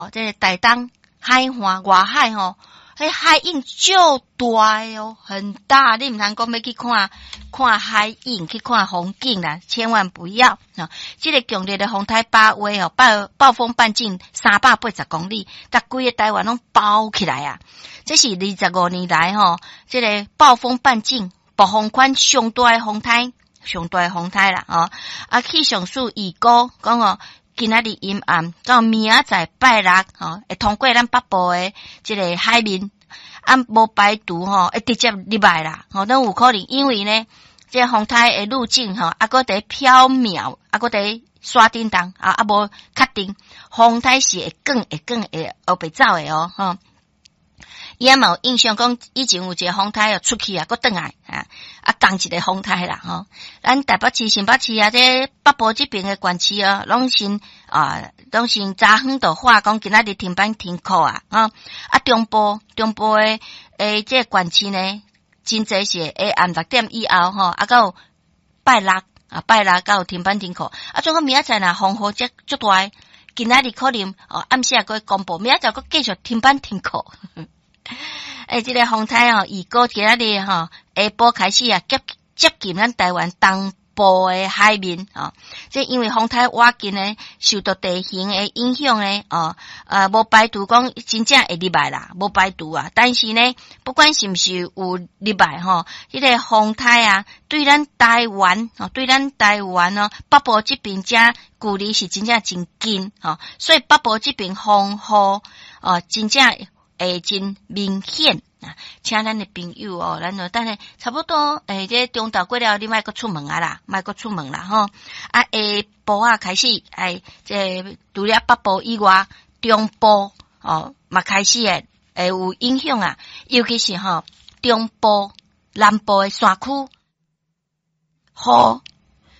这个台东海岸外海吼，迄海影就大哦，很大。你唔通讲要去看海影，去看风景啦，千万不要啊！这个强烈的风台把威哦，暴风半径380公里，甲规个台湾拢包起来啊！这是25年来吼，这个暴风半径暴风圈上大的风台啦气象署预估讲哦，今仔日阴暗到明仔载拜六会通过咱北部的这个海面，无排除会直接入来啦，都有可能，因为呢，这风台的路径还搁在缥缈，搁在刷叮当无确定，风台是会后白走的哦伊也有印象讲，以前有一个风台出去搁转来同一个风台啦咱台北市、新北市这北部这边的县市拢先早远就话讲今仔日停班停课中部的这个县市呢，真侪是暗6点以后到拜六到有停班停课总共明仔载若风雨足大，今仔日可能暗时会公布，明仔载继续停班停课。这个风台预估今仔日下晡开始接近咱台湾东部的海面这因为风台挖近呢，受到地形的影响呢无排除讲真正会入来啦，无排除但是呢，不管是不是有入来这个风台对咱台湾北部这边这距离是真正真近所以北部这边风雨真正会真明显请咱的朋友咱就等下差不多这中昼过了，你莫阁出门啦下晡开始这除了北部以外，中部嘛开始会有影响尤其是中部南部的山区雨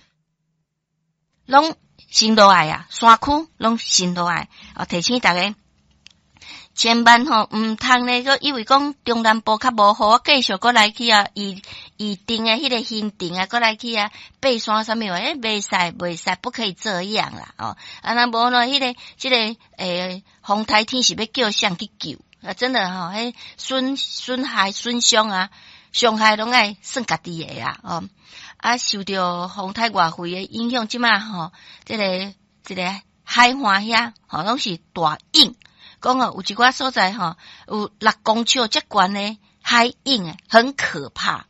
拢先落来山区拢先落来提醒大家千万唔通呢，个以为讲中南部较无雨，继续过来去预定的迄个行程过来去爬山啥物袂使，不可以这样啦那无呢，这个风台天是要叫谁去救真的迄损害损伤伤害拢爱算家己的受到风台外围的影响，即马这个海岸遐拢是大影。讲有一寡所在有6公尺这悬的海影很可怕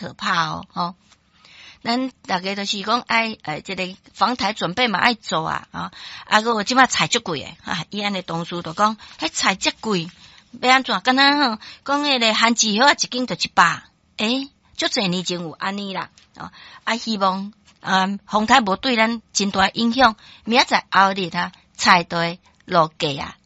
咱大家就是讲爱这个防台准备嘛爱做我即马菜足贵伊安尼同事就讲迄菜足贵，要安怎敢若讲迄个番薯叶一斤就100，足侪年前有安尼啦希望风台无对咱真大影响，明仔载后日菜都会落价